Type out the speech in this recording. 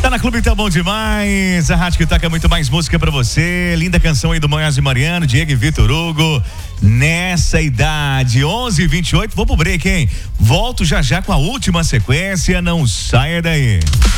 Tá na Clube, tá bom demais. A rádio que toca muito mais música pra você. Linda canção aí do Manhãs e Mariano, Diego e Vitor Hugo. Nessa idade, 11h28. Vou pro break, hein? Volto já já com a última sequência. Não saia daí.